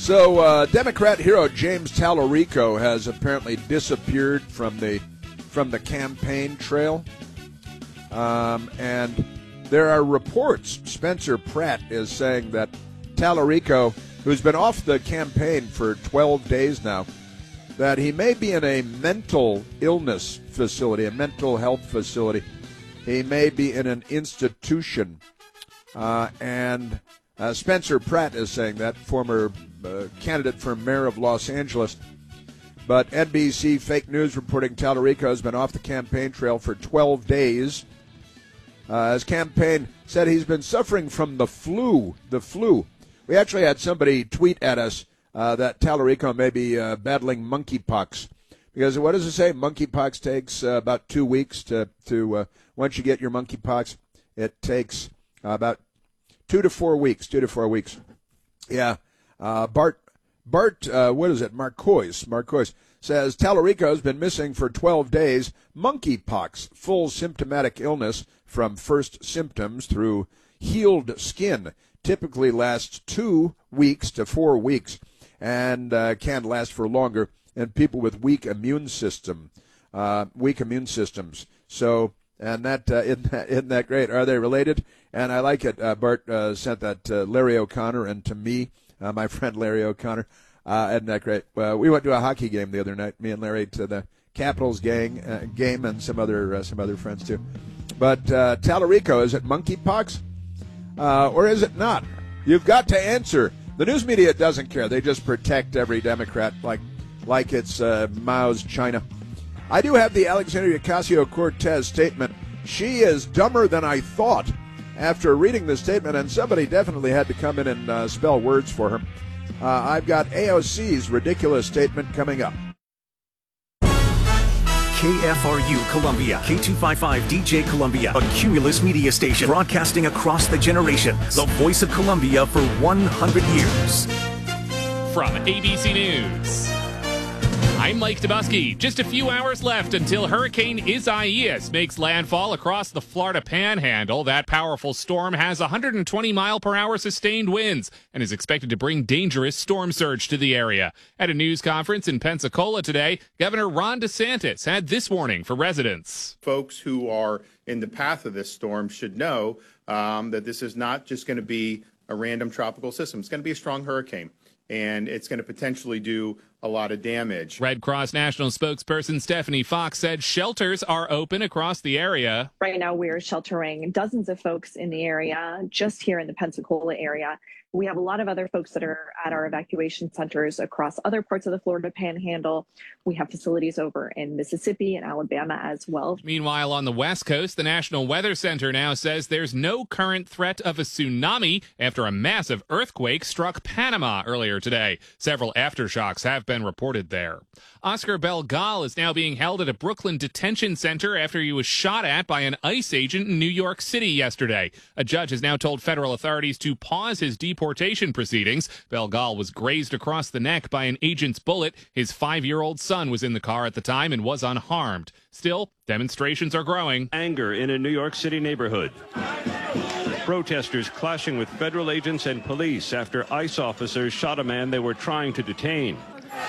So, Democrat hero James Tallarico has apparently disappeared from the campaign trail, and there are reports. Spencer Pratt is saying that Tallarico, who's been off the campaign for 12 days now, that he may be in a mental illness facility, a mental health facility. He may be in an institution, and Spencer Pratt is saying that, former candidate for mayor of Los Angeles. But NBC fake news reporting Tallarico has been off the campaign trail for 12 days. His campaign said he's been suffering from the flu. We actually had somebody tweet at us that Tallarico may be battling monkeypox. Because what does it say? Monkeypox takes about 2 weeks to once you get your monkeypox, it takes about 2 to 4 weeks. 2 to 4 weeks. Yeah. Bart, what is it? Marcois says Tallarico has been missing for 12 days. Monkeypox, full symptomatic illness from first symptoms through healed skin, typically lasts 2 weeks to 4 weeks, and can last for longer in people with weak immune systems. So, and that isn't that great? Are they related? And I like it. Bart sent that to Larry O'Connor and to me. My friend Larry O'Connor. Isn't that great? We went to a hockey game the other night, me and Larry, to the Capitals game and some other friends too. But Tallarico, is it monkeypox or is it not? You've got to answer. The news media doesn't care. They just protect every Democrat like it's Mao's China. I do have the Alexandria Ocasio-Cortez statement. She is dumber than I thought. After reading the statement, and somebody definitely had to come in and spell words for her. I've got AOC's ridiculous statement coming up. KFRU Columbia, K255DJ Columbia, a Cumulus media station broadcasting across the generations. The voice of Columbia for 100 years. From ABC News, I'm Mike Dubusky. Just a few hours left until Hurricane Isaias makes landfall across the Florida Panhandle. That powerful storm has 120-mile-per-hour sustained winds and is expected to bring dangerous storm surge to the area. At a news conference in Pensacola today, Governor Ron DeSantis had this warning for residents. Folks who are in the path of this storm should know that this is not just going to be a random tropical system. It's going to be a strong hurricane, and it's going to potentially do a lot of damage. Red Cross National spokesperson Stephanie Fox said shelters are open across the area. Right now, we're sheltering dozens of folks in the area, just here in the Pensacola area. We have a lot of other folks that are at our evacuation centers across other parts of the Florida Panhandle. We have facilities over in Mississippi and Alabama as well. Meanwhile, on the West Coast, the National Weather Center now says there's no current threat of a tsunami after a massive earthquake struck Panama earlier today. Several aftershocks have been reported there. Oscar Belgal is now being held at a Brooklyn detention center after he was shot at by an ICE agent in New York City yesterday. A judge has now told federal authorities to pause his deportation proceedings. Belgal was grazed across the neck by an agent's bullet. His 5-year-old son was in the car at the time and was unharmed. Still, demonstrations are growing. Anger in a New York City neighborhood. Protesters clashing with federal agents and police after ICE officers shot a man they were trying to detain.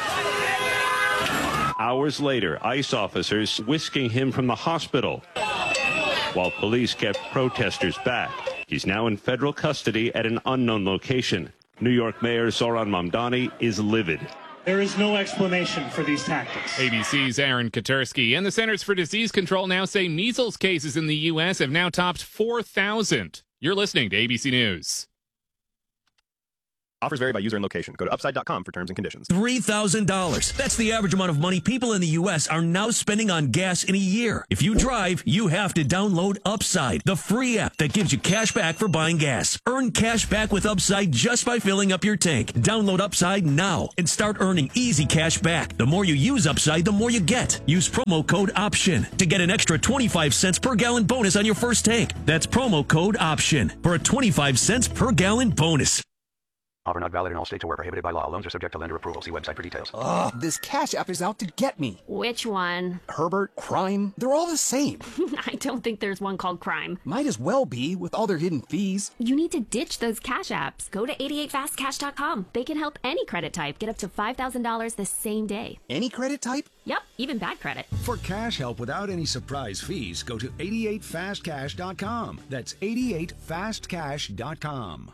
Hours later, ICE officers whisking him from the hospital while police kept protesters back. He's now in federal custody at an unknown location. New York Mayor Zoran Mamdani is livid. There is no explanation for these tactics. ABC's Aaron Katersky and the Centers for Disease Control now say measles cases in the U.S. have now topped 4,000. You're listening to ABC News. Offers vary by user and location. Go to upside.com for terms and conditions. $3,000. That's the average amount of money people in the U.S. are now spending on gas in a year. If you drive, you have to download Upside, the free app that gives you cash back for buying gas. Earn cash back with Upside just by filling up your tank. Download Upside now and start earning easy cash back. The more you use Upside, the more you get. Use promo code OPTION to get an extra 25 cents per gallon bonus on your first tank. That's promo code OPTION for a 25 cents per gallon bonus. Offer not valid in all states or where prohibited by law. Loans are subject to lender approval. See website for details. Ugh, this Cash App is out to get me. Which one? Herbert, Crime, they're all the same. I don't think there's one called Crime. Might as well be, with all their hidden fees. You need to ditch those Cash Apps. Go to 88fastcash.com. They can help any credit type get up to $5,000 the same day. Any credit type? Yep, even bad credit. For cash help without any surprise fees, go to 88fastcash.com. That's 88fastcash.com.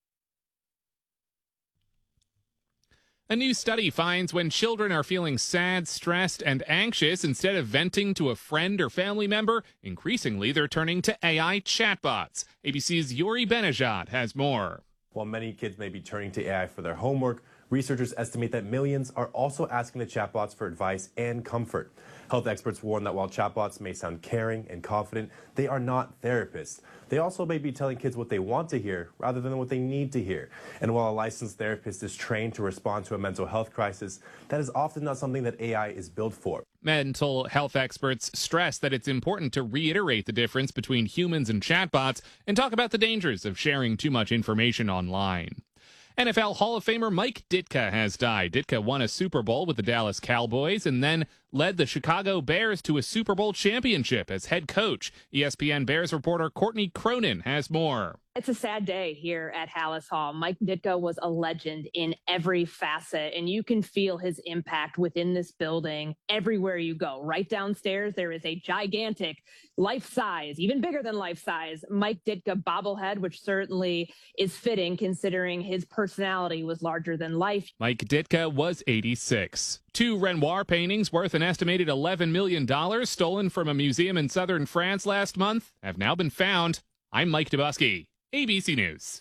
A new study finds when children are feeling sad, stressed, and anxious, instead of venting to a friend or family member, increasingly they're turning to AI chatbots. ABC's Yuri Benajad has more. While many kids may be turning to AI for their homework, researchers estimate that millions are also asking the chatbots for advice and comfort. Health experts warn that while chatbots may sound caring and confident, they are not therapists. They also may be telling kids what they want to hear rather than what they need to hear. And while a licensed therapist is trained to respond to a mental health crisis, that is often not something that AI is built for. Mental health experts stress that it's important to reiterate the difference between humans and chatbots and talk about the dangers of sharing too much information online. NFL Hall of Famer Mike Ditka has died. Ditka won a Super Bowl with the Dallas Cowboys and then led the Chicago Bears to a Super Bowl championship as head coach. ESPN Bears reporter Courtney Cronin has more. It's a sad day here at Halas Hall. Mike Ditka was a legend in every facet, and you can feel his impact within this building everywhere you go. Right downstairs, there is a gigantic life-size, even bigger than life-size, Mike Ditka bobblehead, which certainly is fitting considering his personality was larger than life. Mike Ditka was 86. 2 Renoir paintings worth an estimated $11 million stolen from a museum in southern France last month have now been found. I'm Mike Dubusky, ABC News.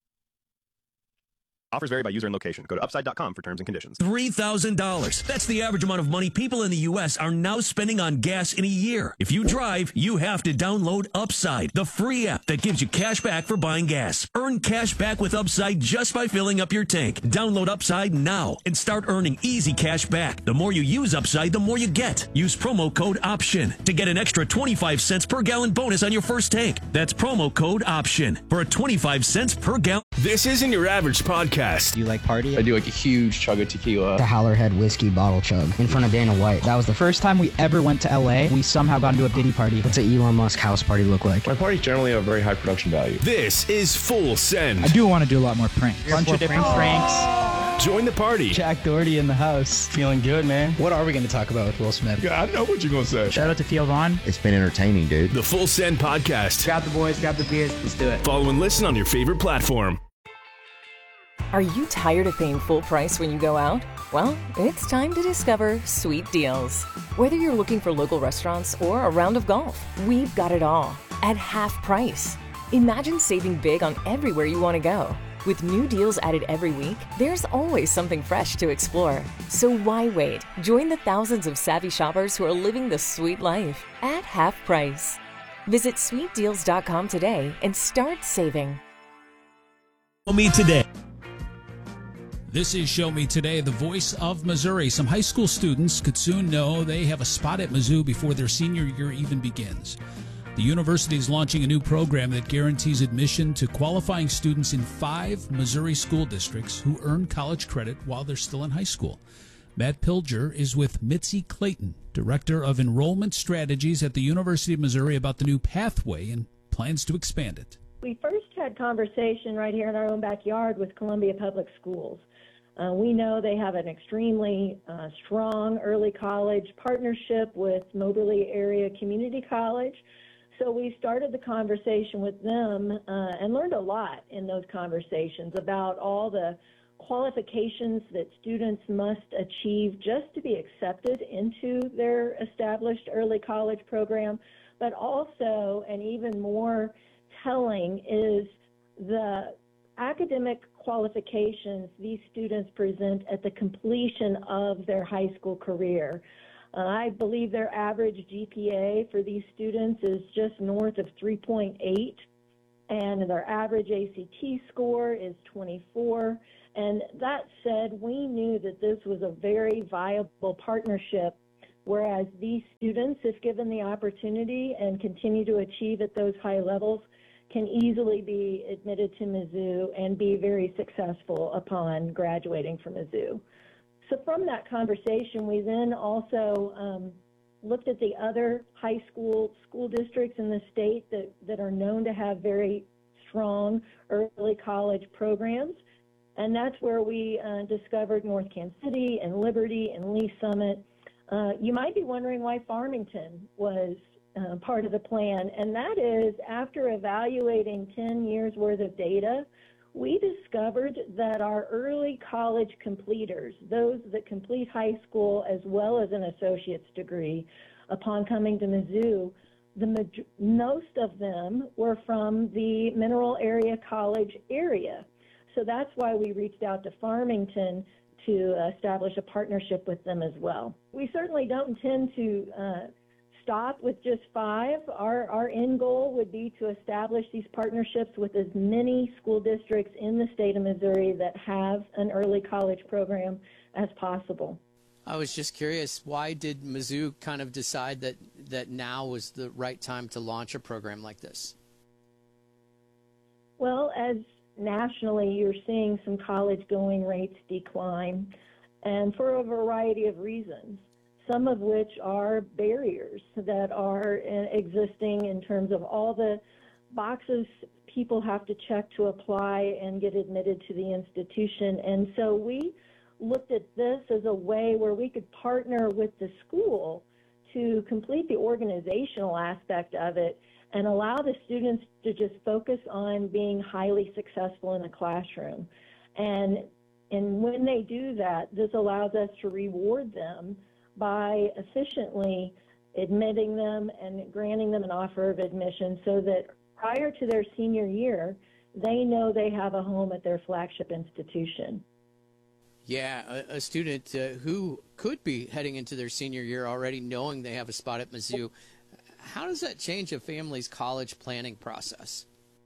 Offers vary by user and location. Go to upside.com for terms and conditions. $3,000. That's the average amount of money people in the U.S. are now spending on gas in a year. If you drive, you have to download Upside, the free app that gives you cash back for buying gas. Earn cash back with Upside just by filling up your tank. Download Upside now and start earning easy cash back. The more you use Upside, the more you get. Use promo code OPTION to get an extra 25 cents per gallon bonus on your first tank. That's promo code OPTION for a 25 cents per gallon. This isn't your average podcast. Do you like party? I do like a huge chug of tequila. The Howlerhead whiskey bottle chug in front of Dana White. That was the first time we ever went to LA. We somehow got into a Diddy party. What's an Elon Musk house party look like? My parties generally have very high production value. This is Full Send. I do want to do a lot more pranks. Bunch of different pranks. Join the party. Jack Doherty in the house. Feeling good, man. What are we going to talk about with Will Smith? Yeah, I know what you're going to say. Shout out to Theo Vaughn. It's been entertaining, dude. The Full Send podcast. Grab the boys, grab the beers. Let's do it. Follow and listen on your favorite platform. Are you tired of paying full price when you go out? Well, it's time to discover Sweet Deals. Whether you're looking for local restaurants or a round of golf, we've got it all at half price. Imagine saving big on everywhere you want to go. With new deals added every week, there's always something fresh to explore. So why wait? Join the thousands of savvy shoppers who are living the sweet life at half price. Visit sweetdeals.com today and start saving. Show Me Today. This is Show Me Today, the voice of Missouri. Some high school students could soon know they have a spot at Mizzou before their senior year even begins. The university is launching a new program that guarantees admission to qualifying students in 5 Missouri school districts who earn college credit while they're still in high school. Matt Pilger is with Mitzi Clayton, Director of Enrollment Strategies at the University of Missouri, about the new pathway and plans to expand it. We first had conversation right here in our own backyard with Columbia Public Schools. We know they have an extremely strong early college partnership with Moberly Area Community College. So we started the conversation with them and learned a lot in those conversations about all the qualifications that students must achieve just to be accepted into their established early college program. But also, and even more telling, is the academic qualifications these students present at the completion of their high school career. I believe their average GPA for these students is just north of 3.8, and their average ACT score is 24. And that said, we knew that this was a very viable partnership, whereas these students, if given the opportunity and continue to achieve at those high levels, can easily be admitted to Mizzou and be very successful upon graduating from Mizzou. So from that conversation, we then also looked at the other high school districts in the state that are known to have very strong early college programs. And that's where we discovered North Kansas City and Liberty and Lee Summit. You might be wondering why Farmington was part of the plan, and that is after evaluating 10 years worth of data, we discovered that our early college completers, those that complete high school as well as an associate's degree upon coming to Mizzou, most of them were from the Mineral Area College area. So that's why we reached out to Farmington to establish a partnership with them as well. We certainly don't intend to stop with just 5. Our end goal would be to establish these partnerships with as many school districts in the state of Missouri that have an early college program as possible. I was just curious, why did Mizzou kind of decide that now was the right time to launch a program like this? Well, as nationally, you're seeing some college going rates decline, and for a variety of reasons, some of which are barriers that are existing in terms of all the boxes people have to check to apply and get admitted to the institution. And so we looked at this as a way where we could partner with the school to complete the organizational aspect of it and allow the students to just focus on being highly successful in the classroom. And when they do that, this allows us to reward them by efficiently admitting them and granting them an offer of admission so that prior to their senior year, they know they have a home at their flagship institution. Yeah, a student who could be heading into their senior year already knowing they have a spot at Mizzou, how does that change a family's college planning process?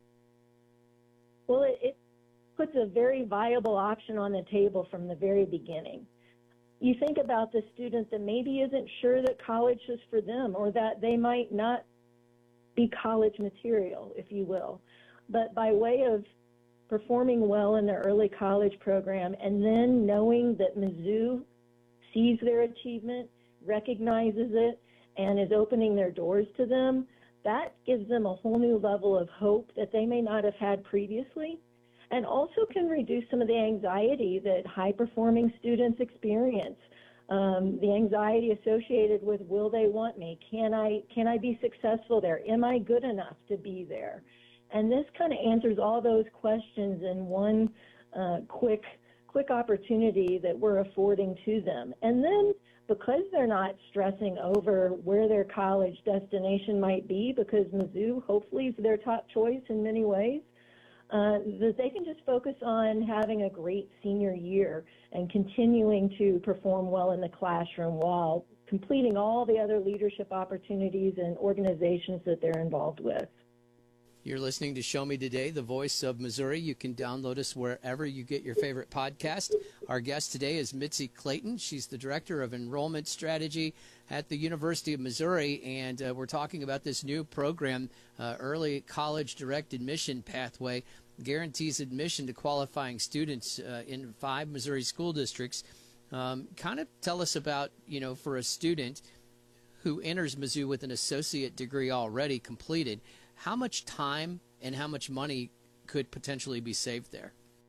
Well, it puts a very viable option on the table from the very beginning. You think about the student that maybe isn't sure that college is for them, or that they might not be college material, if you will. But by way of performing well in their early college program and then knowing that Mizzou sees their achievement, recognizes it, and is opening their doors to them, that gives them a whole new level of hope that they may not have had previously, and also can reduce some of the anxiety that high-performing students experience. The anxiety associated with, will they want me? Can I be successful there? Am I good enough to be there? And this kind of answers all those questions in one quick opportunity that we're affording to them. And then because they're not stressing over where their college destination might be, because Mizzou hopefully is their top choice in many ways, that they can just focus on having a great senior year and continuing to perform well in the classroom while completing all the other leadership opportunities and organizations that they're involved with. You're listening to Show Me Today, the voice of Missouri. You can download us wherever you get your favorite podcast. Our guest today is Mitzi Clayton. She's the Director of Enrollment Strategy at the University of Missouri, and we're talking about this new program, Early College Direct Admission Pathway, guarantees admission to qualifying students in 5 Missouri school districts. Kind of tell us about, for a student who enters Mizzou with an associate degree already completed, how much time and how much money could potentially be saved there?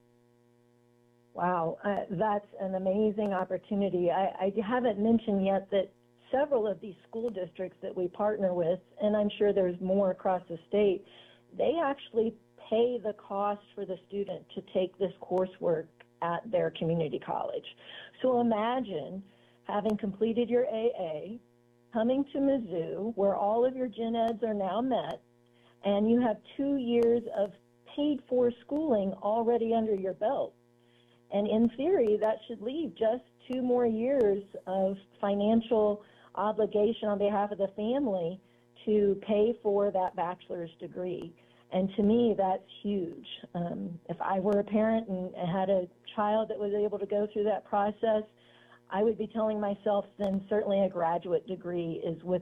Wow, that's an amazing opportunity. I haven't mentioned yet that several of these school districts that we partner with, and I'm sure there's more across the state, they actually pay the cost for the student to take this coursework at their community college. So imagine having completed your AA, coming to Mizzou, where all of your gen eds are now met, and you have 2 years of paid-for schooling already under your belt. And in theory, that should leave just 2 more years of financial obligation on behalf of the family to pay for that bachelor's degree. And to me, that's huge. If I were a parent and had a child that was able to go through that process, I would be telling myself then certainly a graduate degree is